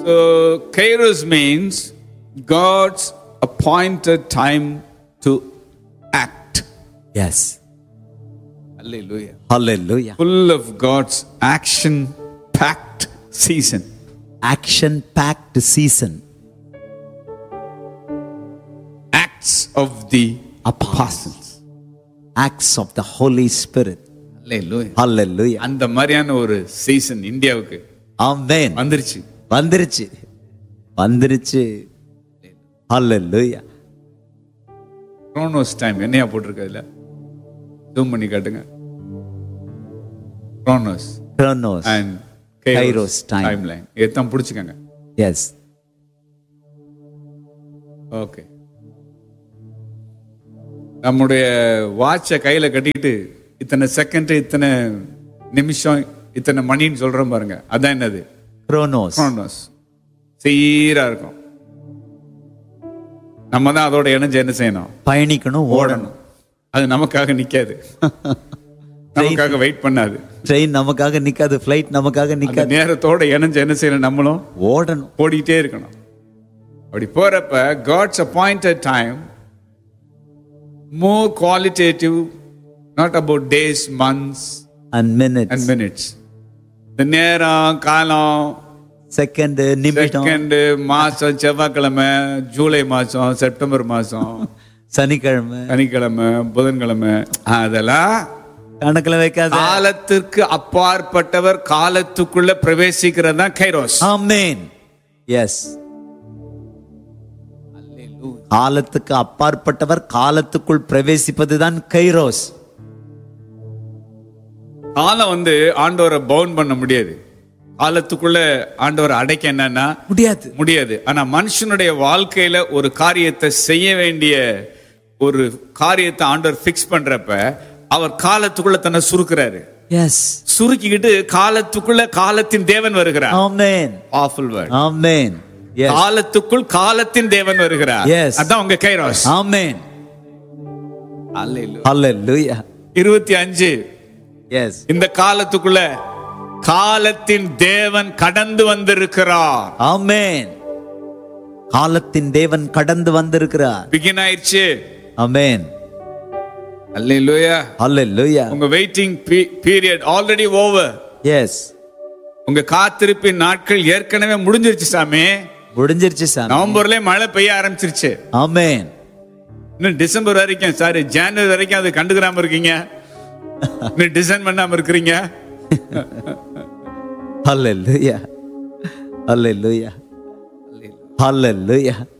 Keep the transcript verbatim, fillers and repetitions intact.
So Kairos means God's appointed time to act. Yes. Hallelujah. Hallelujah. Full of God's action-packed season. Action-packed season. Acts of the apostles. Acts of the Holy Spirit. Hallelujah. Hallelujah. அந்த மாதிரியான ஒரு season இந்தியாவுக்கு ஆமென். வந்துருச்சு. வந்துருச்சு. வந்துருச்சு. Hallelujah. Chronos time என்னையா போட்டிருக்க இதுல? ஜூம் பண்ணி காட்டுங்க. Chronos. Chronos. And Kairos, Kairos time. timeline. எத்தனை பிடிச்சுக்கங்க. Yes. ஓகே. நம்முடைய வாட்சை கையில கட்டிட்டு இத்தனை செகண்ட், இத்தனை நிமிஷம், இத்தனை மணின்னு சொல்றோம் பாருங்க. அதான் என்னது? Chronos. Chronos. சீரா இருக்கும். நம்ம தான் அதோட இணைஞ்சு என்ன செய்யணும்? பயணிக்கணும், ஓடணும். அது நமக்காக நிக்காது. நமக்காக வெயிட் பண்ணாது. ட்ரெயின் நமக்காக நிக்காது, ஃளைட் நமக்காக நிக்காது. நேரத்தோட இணைஞ்சு என்ன செய்யணும்? நம்மளும் ஓடணும், ஓடிட்டே இருக்கணும். அப்படி போறப்ப God's appointed time, more qualitative, not about days, months and minutes and minutes. இந்த நேரம், காலம், செகண்ட், நிமிடம், செகண்ட், மாசம், செவ்வாய்க்கிழமை, ஜூலை மாசம், செப்டம்பர் மாசம், சனிக்கிழமை, சனிக்கிழமை, புதன்கிழமை, அதெல்லாம் கணக்குல வைக்காத. காலத்திற்கு அப்பாற்பட்டவர் காலத்துக்குள்ள பிரவேசிக்கிறது தான் கைரோஸ். ஆமென். எஸ். காலத்துக்கு அப்பாற்பட்டவர் காலத்துக்குள் பிரவேசிப்பதுதான் கைரோஸ். காலம் வந்து ஆண்டவரை பவுண்ட் பண்ண முடியாது. காலத்துக்குள்ள ஆண்டவரை அடைக்க என்னன்னா முடியாது முடியாது ஆனா மனுஷனுடைய வாழ்க்கையில ஒரு காரியத்தை செய்ய வேண்டிய ஒரு காரியத்தை ஆண்டவர் பிக்ஸ் பண்றப்ப அவர் காலத்துக்குள்ள தன்னை சுருக்குறாரு. எஸ். சுருக்கிக்கிட்டு காலத்துக்குள்ள காலத்தின் தேவன் வருகிறார். ஆமென். Powerful word. ஆமென். எஸ். காலத்துக்குள் காலத்தின் தேவன் வருகிறார். எஸ். அதான் உங்க கைரோஸ். ஆமென். ஹalleluya. ஹalleluya. இருபத்தி ஐந்து. எஸ். இந்த காலத்துக்குள்ள காலத்தின் தேவன் கடந்து வந்திருக்கிறார். ஆமென். காலத்தின் தேவன் கடந்து வந்திருக்கிறார். பிகின் ஆயிடுச்சு. ஆமென். ஹalleluya. ஹalleluya. உங்க waiting period already over. S. உங்க காத்திருப்பின் நாட்கள் ஏற்கனவே முடிஞ்சிருச்சு சாமி. முடிஞ்சிருச்சு சாமி. நவம்பர்ல மழை பெய்ய ஆரம்பிச்சிருச்சு. ஆமென். இன்னும் டிசம்பர் வரைக்கும், சாரி ஜனவரி வரைக்கும் அது கண்டுக்கிறாம இருக்கீங்க. இன்னும் டிசைன் பண்ணாம இருக்கிறீங்க. Hallelujah. Hallelujah. Hallelujah.